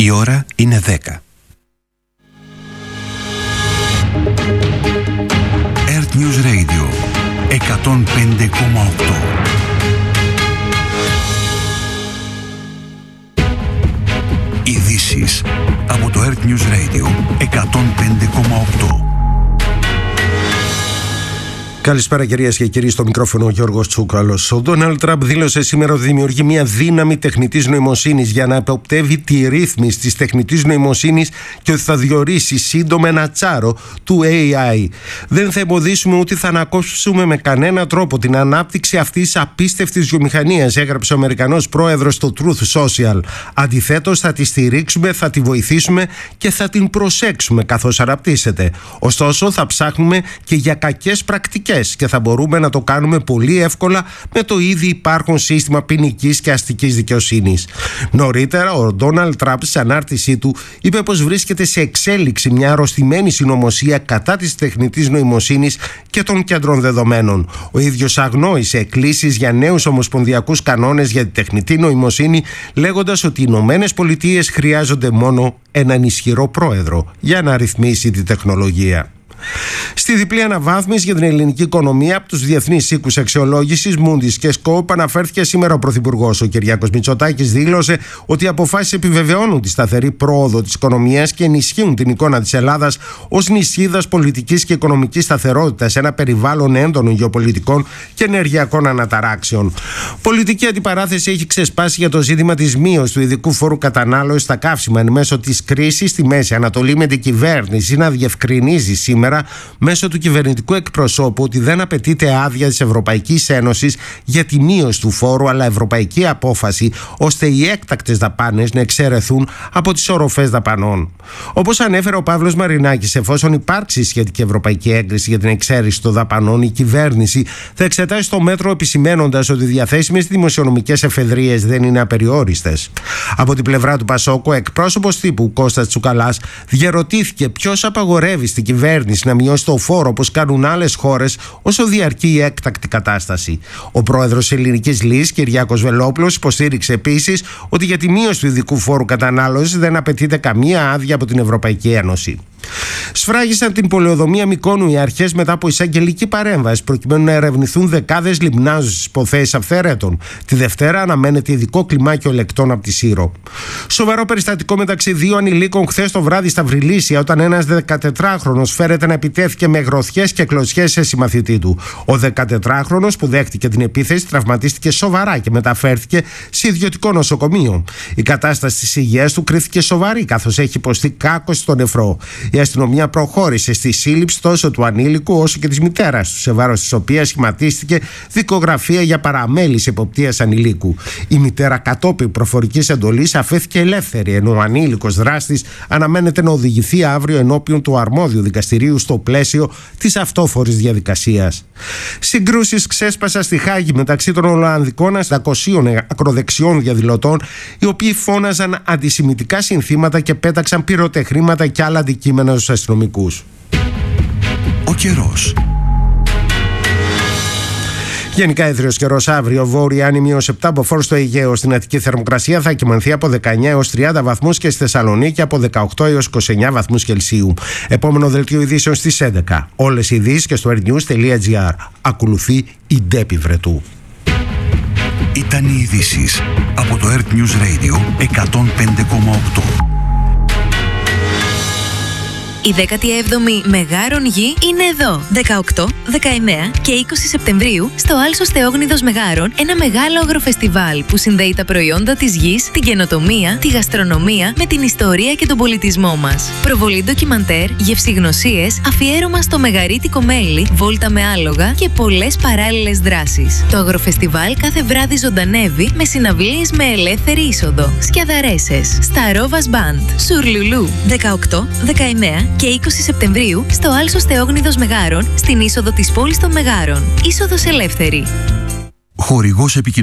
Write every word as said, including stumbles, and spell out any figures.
Η ώρα είναι δέκα. Earth News Radio εκατόν πέντε κόμμα οκτώ. Ειδήσεις από το Earth News Radio εκατόν πέντε κόμμα οκτώ. Καλησπέρα κυρίες και κύριοι, στο μικρόφωνο ο Γιώργος Τσούκαλος. Ο Ντόναλντ Τραμπ δήλωσε σήμερα ότι δημιουργεί μια δύναμη τεχνητής νοημοσύνης για να εποπτεύει τη ρύθμιση της τεχνητής νοημοσύνης και ότι θα διορίσει σύντομα ένα τσάρο του έι άι. Δεν θα εμποδίσουμε ούτε θα ανακόψουμε με κανένα τρόπο την ανάπτυξη αυτής της απίστευτης βιομηχανίας, έγραψε ο Αμερικανός πρόεδρος στο Truth Social. Αντιθέτως, θα τη στηρίξουμε, θα τη βοηθήσουμε και θα την προσέξουμε καθώς αναπτύσσεται. Ωστόσο, θα ψάχνουμε και για κακές πρακτικές και θα μπορούμε να το κάνουμε πολύ εύκολα με το ήδη υπάρχον σύστημα ποινικής και αστικής δικαιοσύνης. Νωρίτερα, ο Ντόναλντ Τραμπ στην ανάρτησή του είπε πως βρίσκεται σε εξέλιξη μια αρρωστημένη συνωμοσία κατά της τεχνητής νοημοσύνης και των κέντρων δεδομένων. Ο ίδιος αγνόησε εκκλήσεις για νέους ομοσπονδιακούς κανόνες για τη τεχνητή νοημοσύνη, λέγοντας ότι οι Ηνωμένες Πολιτείες χρειάζονται μόνο έναν ισχυρό πρόεδρο για να ρυθμίσει τη τεχνολογία. Στη διπλή αναβάθμιση για την ελληνική οικονομία από τους διεθνείς οίκους αξιολόγησης Moody's και Scope αναφέρθηκε σήμερα ο Πρωθυπουργός. Ο Κυριάκος Μητσοτάκης δήλωσε ότι οι αποφάσεις επιβεβαιώνουν τη σταθερή πρόοδο της οικονομίας και ενισχύουν την εικόνα της Ελλάδας ως νησίδας πολιτικής και οικονομικής σταθερότητας σε ένα περιβάλλον έντονων γεωπολιτικών και ενεργειακών αναταράξεων. Πολιτική αντιπαράθεση έχει ξεσπάσει για το ζήτημα της μείωσης του ειδικού φόρου κατανάλωσης στα καύσιμα εν μέσω της κρίσης στη Μέση Ανατολή, με την κυβέρνηση να διευκρινίζει σήμερα μέσω του κυβερνητικού εκπροσώπου ότι δεν απαιτείται άδεια της Ευρωπαϊκής Ένωσης για τη μείωση του φόρου, αλλά ευρωπαϊκή απόφαση ώστε οι έκτακτες δαπάνες να εξαιρεθούν από τις οροφές δαπανών. Όπως ανέφερε ο Παύλος Μαρινάκης, εφόσον υπάρξει σχετική ευρωπαϊκή έγκριση για την εξαίρεση των δαπανών, η κυβέρνηση θα εξετάσει το μέτρο, επισημένοντας ότι οι διαθέσιμες δημοσιονομικές εφεδρείες δεν είναι απεριόριστες. Από την πλευρά του Πασόκ, ο εκπρόσωπος τύπου Κώστας Τσουκαλάς διαρωτήθηκε ποιος απαγορεύει στην κυβέρνηση να μειώσει το φόρο όπως κάνουν άλλες χώρες όσο διαρκεί η έκτακτη κατάσταση. Ο πρόεδρος της Ελληνικής Λύσης, Κυριάκος Βελόπουλος, υποστήριξε επίσης ότι για τη μείωση του ειδικού φόρου κατανάλωσης δεν απαιτείται καμία άδεια από την Ευρωπαϊκή Ένωση. Σφράγισαν την πολεοδομία Μυκόνου οι αρχές μετά από εισαγγελική παρέμβαση προκειμένου να ερευνηθούν δεκάδες λιμνάζουσες υποθέσεις αυθαίρετων. Τη Δευτέρα αναμένεται ειδικό κλιμάκιο λεκτών από τη Σύρο. Σοβαρό περιστατικό μεταξύ δύο ανηλίκων χθες το βράδυ στα Βρυλίσια, όταν ένας δεκατετράχρονος φέρεται να επιτέθηκε με γροθιές και κλωτσιές σε συμμαθητή του. Ο δεκατετράχρονος που δέχτηκε την επίθεση τραυματίστηκε σοβαρά και μεταφέρθηκε σε ιδιωτικό νοσοκομείο. Η κατάσταση της υγείας του κρίθηκε σοβαρή, καθώς έχει υποστεί κάκωση στο νεφρό. Η αστυνομία προχώρησε στη σύλληψη τόσο του ανήλικου όσο και της μητέρας του, σε βάρος της οποίας σχηματίστηκε δικογραφία για παραμέληση εποπτείας ανηλίκου. Η μητέρα κατόπιν προφορικής εντολής αφέθηκε ελεύθερη, ενώ ο ανήλικος δράστης αναμένεται να οδηγηθεί αύριο ενώπιον του αρμόδιου δικαστηρίου στο πλαίσιο της αυτόφορης διαδικασίας. Συγκρούσεις ξέσπασαν στη Χάγη μεταξύ των Ολλανδικών αστακοσίων ακροδεξιών διαδηλωτών, οι οποίοι φώναζαν αντισημιτικά συνθήματα και πέταξαν πυροτεχνήματα και άλλα αντικείμενα στους αστυνομικούς. Ο καιρός. Γενικά έθριος καιρός αύριο, βόρεια άνεμη έως επτά μποφόρ στο Αιγαίο. Στην Αττική θερμοκρασία θα κυμανθεί από δεκαεννιά έως τριάντα βαθμούς και στη Θεσσαλονίκη από δεκαοκτώ έως είκοσι εννιά βαθμούς Κελσίου. Επόμενο δελτίο ειδήσεων στις έντεκα. Όλες οι ειδήσεις και στο airnews τελεία gr. Ακολουθεί η Ντέπη Βρετού. Ήταν οι ειδήσεις από το Earth News Radio εκατόν πέντε κόμμα οκτώ. Η δέκατη έβδομη Μεγάρων Γη είναι εδώ. δεκαοκτώ, δεκαεννέα και είκοσι Σεπτεμβρίου στο Άλσος Θεόγνιδος Μεγάρων, ένα μεγάλο αγροφεστιβάλ που συνδέει τα προϊόντα της γης, την καινοτομία, τη γαστρονομία με την ιστορία και τον πολιτισμό μας. Προβολή ντοκιμαντέρ, γευσηγνωσίες, αφιέρωμα στο μεγαρίτικο μέλι, βόλτα με άλογα και πολλές παράλληλες δράσεις. Το αγροφεστιβάλ κάθε βράδυ ζωντανεύει με συναυλίες με ελεύθερη είσοδο. Σκιαδαρέσες, Σταρόβας Μπαντ, Σουρλουλού. δεκαοκτώ, δεκαεννέα και είκοσι Σεπτεμβρίου στο Άλσος Θεόγνιδος Μεγάρων, στην είσοδο της πόλης των Μεγάρων. Είσοδος ελεύθερη. Χορηγός επικοινωνίας.